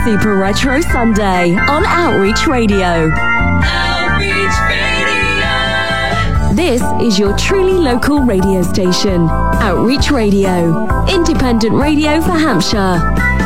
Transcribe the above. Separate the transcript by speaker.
Speaker 1: Super Retro Sunday on Outreach Radio.
Speaker 2: Outreach Radio.
Speaker 1: This is your truly local radio station. Outreach Radio. Independent radio for Hampshire.